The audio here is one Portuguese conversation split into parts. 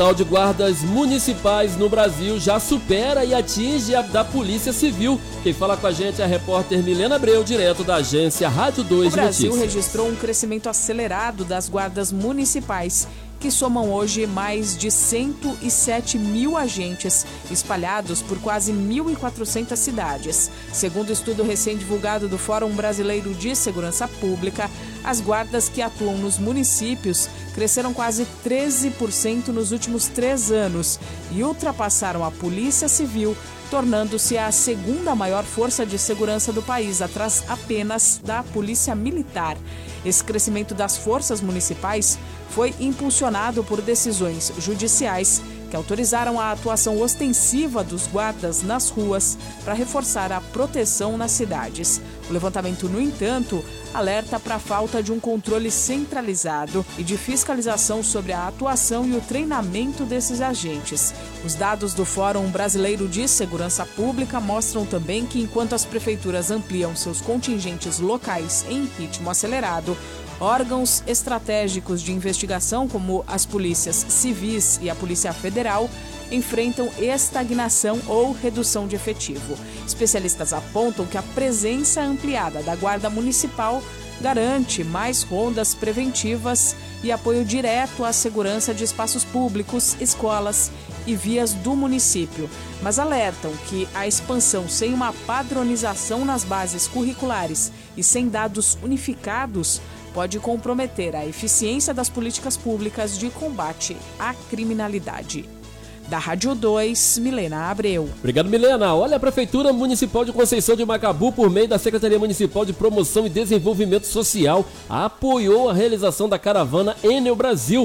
O de guardas municipais no Brasil já supera e atinge a da Polícia Civil. Quem fala com a gente é a repórter Milena Abreu, direto da agência Rádio 2 de Notícias. O Brasil registrou um crescimento acelerado das guardas municipais, que somam hoje mais de 107 mil agentes, espalhados por quase 1.400 cidades. Segundo o estudo recém-divulgado do Fórum Brasileiro de Segurança Pública, as guardas que atuam nos municípios cresceram quase 13% nos últimos 3 anos e ultrapassaram a Polícia Civil, tornando-se a segunda maior força de segurança do país, atrás apenas da Polícia Militar. Esse crescimento das forças municipais foi impulsionado por decisões judiciais que autorizaram a atuação ostensiva dos guardas nas ruas para reforçar a proteção nas cidades. O levantamento, no entanto, alerta para a falta de um controle centralizado e de fiscalização sobre a atuação e o treinamento desses agentes. Os dados do Fórum Brasileiro de Segurança Pública mostram também que, enquanto as prefeituras ampliam seus contingentes locais em ritmo acelerado, órgãos estratégicos de investigação, como as polícias civis e a Polícia Federal, enfrentam estagnação ou redução de efetivo. Especialistas apontam que a presença ampliada da Guarda Municipal garante mais rondas preventivas e apoio direto à segurança de espaços públicos, escolas e vias do município, mas alertam que a expansão sem uma padronização nas bases curriculares e sem dados unificados pode comprometer a eficiência das políticas públicas de combate à criminalidade. Da Rádio 2, Milena Abreu. Obrigado, Milena. Olha, a Prefeitura Municipal de Conceição de Macabu, por meio da Secretaria Municipal de Promoção e Desenvolvimento Social, apoiou a realização da caravana Enel Brasil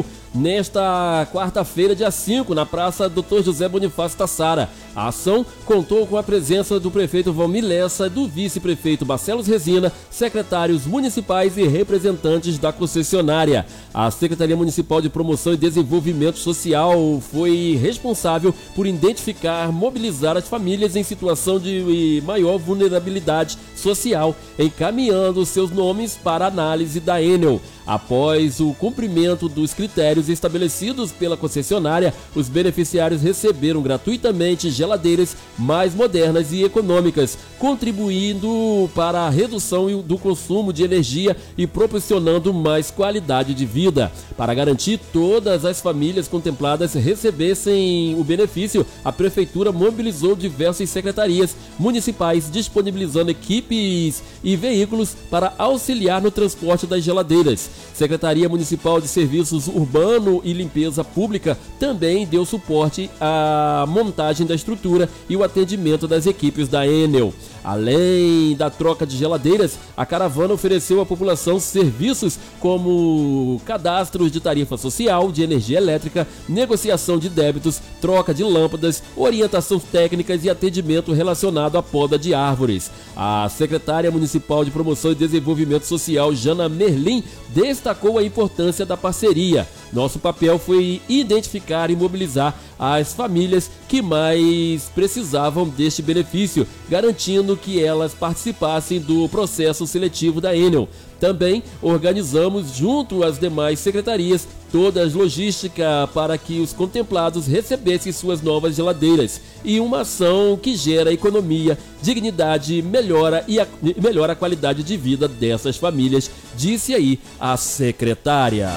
nesta quarta-feira, dia 5, na Praça Dr. José Bonifácio Tassara. A ação contou com a presença do prefeito Valmir Lessa, do vice-prefeito Barcelos Resina, secretários municipais e representantes da concessionária. A Secretaria Municipal de Promoção e Desenvolvimento Social foi responsável por identificar, mobilizar as famílias em situação de maior vulnerabilidade social, encaminhando seus nomes para análise da Enel. Após o cumprimento dos critérios estabelecidos pela concessionária, os beneficiários receberam gratuitamente geladeiras mais modernas e econômicas, contribuindo para a redução do consumo de energia e proporcionando mais qualidade de vida. Para garantir todas as famílias contempladas recebessem o benefício, a Prefeitura mobilizou diversas secretarias municipais, disponibilizando equipes e veículos para auxiliar no transporte das geladeiras. Secretaria Municipal de Serviços Urbano e Limpeza Pública também deu suporte à montagem da estrutura e o atendimento das equipes da Enel. Além da troca de geladeiras, a caravana ofereceu à população serviços como cadastros de tarifa social, de energia elétrica, negociação de débitos, troca de lâmpadas, orientações técnicas e atendimento relacionado à poda de árvores. A secretária municipal de Promoção e Desenvolvimento Social, Jana Merlim, destacou a importância da parceria. Nosso papel foi identificar e mobilizar as famílias que mais precisavam deste benefício, garantindo que elas participassem do processo seletivo da Enel. Também organizamos, junto às demais secretarias, toda a logística para que os contemplados recebessem suas novas geladeiras, e uma ação que gera economia, dignidade, melhora a qualidade de vida dessas famílias, disse aí a secretária.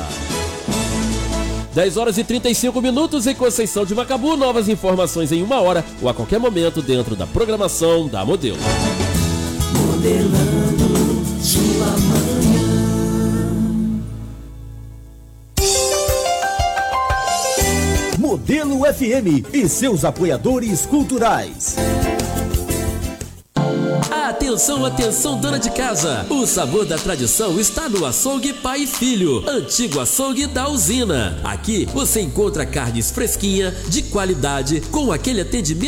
10 horas e 35 minutos em Conceição de Macabu. Novas informações em 1 hora ou a qualquer momento dentro da programação da Modelo. Modelando sua manhã. Modelo FM e seus apoiadores culturais. Atenção, atenção, dona de casa! O sabor da tradição está no Açougue Pai e Filho, antigo açougue da usina. Aqui você encontra carnes fresquinhas, de qualidade, com aquele atendimento